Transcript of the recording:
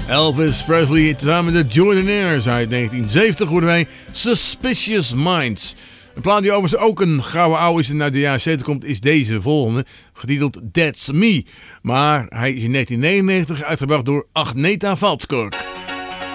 Elvis Presley samen met de Jordanaires uit 1970 hoorden wij Suspicious Minds. Een plaat die overigens ook een gouden oude is en uit de jaren 70 komt, is deze volgende, getiteld That's Me. Maar hij is in 1999 uitgebracht door Agneta Valtskog.